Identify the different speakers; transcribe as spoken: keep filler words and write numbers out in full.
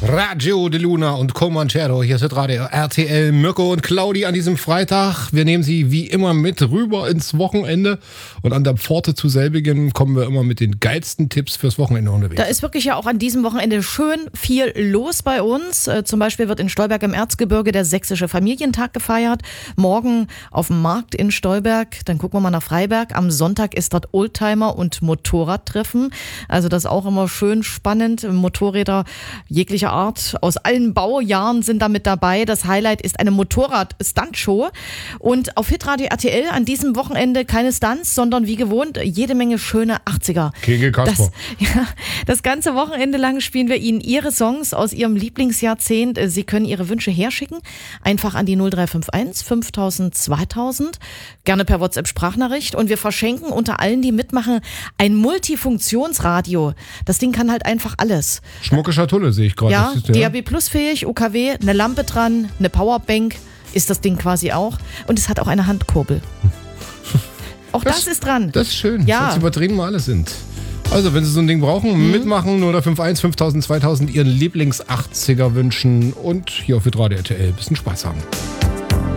Speaker 1: Radio de Luna und Comanchero. Hier ist Radio R T L. Mirko und Claudi an diesem Freitag. Wir nehmen sie wie immer mit rüber ins Wochenende. Und an der Pforte zu selbigen kommen wir immer mit den geilsten Tipps fürs Wochenende unterwegs.
Speaker 2: Da ist wirklich ja auch an diesem Wochenende schön viel los bei uns. Äh, zum Beispiel wird in Stolberg im Erzgebirge der Sächsische Familientag gefeiert. Morgen auf dem Markt in Stolberg. Dann gucken wir mal nach Freiberg. Am Sonntag ist dort Oldtimer- und Motorradtreffen. Also das ist auch immer schön spannend. Motorräder jeglicher Art aus allen Baujahren sind da mit dabei. Das Highlight ist eine Motorrad-Stunt-Show. Und auf Hitradio R T L an diesem Wochenende keine Stunts, sondern wie gewohnt jede Menge schöne achtziger.
Speaker 1: Kegel Kasper.
Speaker 2: Das, ja, das ganze Wochenende lang spielen wir Ihnen Ihre Songs aus Ihrem Lieblingsjahrzehnt. Sie können Ihre Wünsche herschicken. Einfach an die null drei fünf eins fünftausend zweitausend. Gerne per WhatsApp-Sprachnachricht. Und wir verschenken unter allen, die mitmachen, ein Multifunktionsradio. Das Ding kann halt einfach alles.
Speaker 1: Schmucke Schatulle sehe ich gerade.
Speaker 2: Ja, D A B Plus fähig, U K W, eine Lampe dran, eine Powerbank ist das Ding quasi auch. Und es hat auch eine Handkurbel. Auch das, das ist dran.
Speaker 1: Das ist schön.
Speaker 2: Ja.
Speaker 1: Das übertrieben wir alle sind. Also, wenn Sie so ein Ding brauchen, mhm. mitmachen, null drei fünf eins fünftausend zweitausend, Ihren Lieblings-achtziger wünschen und hier auf Hitradio R T L ein bisschen Spaß haben.